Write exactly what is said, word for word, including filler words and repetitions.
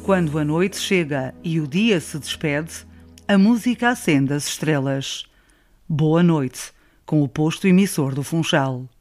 Quando a noite chega e o dia se despede, a música acende as estrelas. Boa noite, com o posto emissor do Funchal.